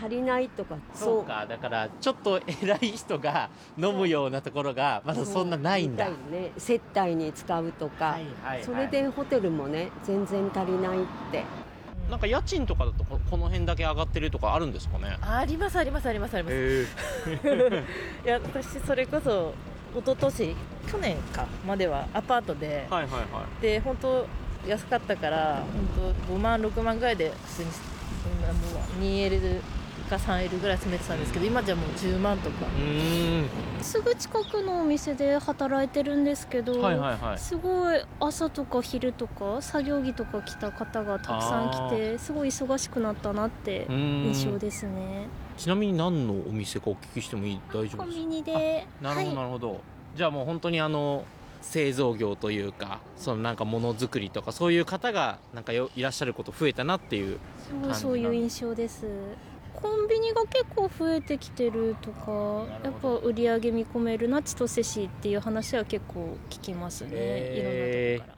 足りないとか。 そうか、だからちょっと偉い人が飲むようなところがまだそんなないんだ。 みたいね、接待に使うとか、 はいはいはい、 それでホテルもね全然足りないって。 なんか家賃とかだとこの辺だけ上がってるとかあるんですかね。 ありますありますありますあります。いや私それこそ一昨年去年かまではアパートで、 はいはいはい、 で本当安かったから本当5万6万ぐらいで普通にもう 2L か 3L ぐらい住めてたんですけど、今じゃもう10万とか。 すぐ近くのお店で働いてるんですけど、 はいはいはい、 すごい朝とか昼とか作業着とか来た方がたくさん来て、すごい忙しくなったなって印象ですね。 ちなみに何のお店かお聞きしてもいい？大丈夫ですか？ コンビニで。 なるほどなるほど、はい、じゃあもう本当に製造業というか、そのなんかものづくりとかそういう方がなんかいらっしゃること増えたなっていう感じ。 そういう印象です。コンビニが結構増えてきてるとか、やっぱ売り上げ見込めるな千歳市っていう話は結構聞きますね、いろんなとこから。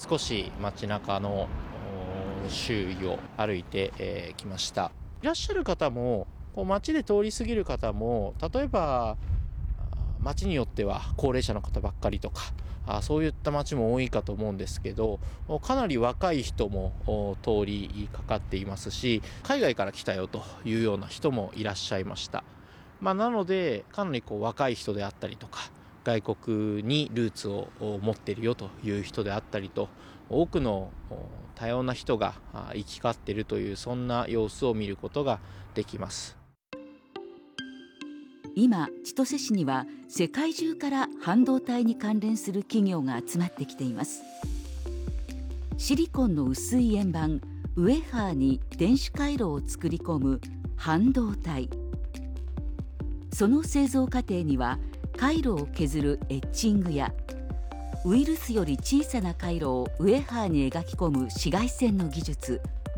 少し街中の周囲を歩いてきました。いらっしゃる方もこう街で通り過ぎる方も、例えば街によっては高齢者の方ばっかりとか、そういった街も多いかと思うんですけど、かなり若い人も通りかかっていますし、海外から来たよというような人もいらっしゃいました。なのでかなり若い人であったりとか、外国にルーツを持っているよという人であったりと、多くの多様な人が行き交っているという、そんな様子を見ることができます。 今千歳市には世界中から半導体に関連する企業が集まってきています。シリコンの薄い円盤ウェハーに電子回路を作り込む半導体、その製造過程には回路を削るエッチングやウイルスより小さな回路をウェハーに描き込む紫外線の技術